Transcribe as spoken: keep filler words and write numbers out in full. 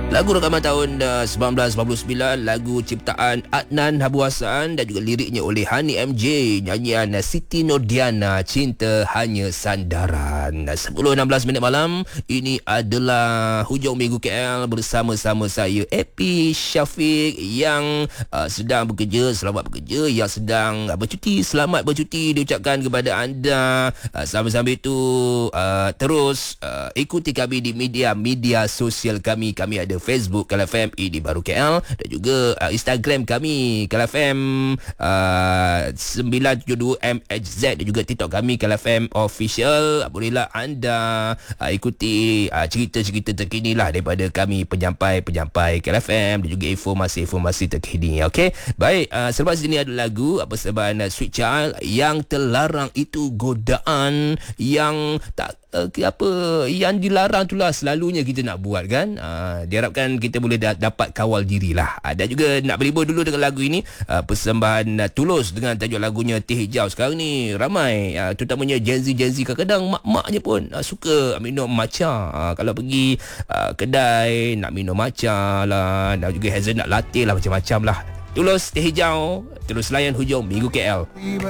Lagu rekaman tahun uh, sembilan belas lapan puluh sembilan, lagu ciptaan Adnan Habu Hassan dan juga liriknya oleh Hani M J, nyanyian uh, Siti Nodiana, Cinta Hanya Sandaran. sepuluh enam belas minit malam, ini adalah Hujung Minggu K L bersama-sama saya Epi Syafiq yang uh, sedang bekerja, selamat bekerja, yang sedang uh, bercuti, selamat bercuti diucapkan kepada anda. Uh, sambil-sambil itu uh, terus uh, ikuti kami di media-media sosial kami. Kami ada Facebook K L F M Idi Baru K L dan juga uh, Instagram kami K L F M uh, sembilan tujuh dua M H Z dan juga TikTok kami K L F M Official. Bolehlah anda uh, ikuti uh, cerita-cerita terkini lah daripada kami penyampai-penyampai K L F M dan juga informasi-informasi terkini. Okey, baik, uh, selepas ini ada lagu persembahan uh, Sweet Child, Yang Terlarang Itu Godaan, yang tak Uh, apa yang dilarang itulah selalunya kita nak buat kan. Uh, diharapkan kita boleh da- dapat kawal dirilah. Uh, dan juga nak berlibur dulu dengan lagu ini, uh, persembahan uh, Tulus dengan tajuk lagunya Teh Hijau. Sekarang ni ramai uh, terutamanya Gen Z Gen Z kadang-kadang mak-maknya pun uh, suka minum matcha. Uh, kalau pergi uh, kedai nak minum matcha lah, dan juga hazelnut latte lah, macam-macam lah. Tulus Teh Hijau, terus layan Hujung Minggu K L.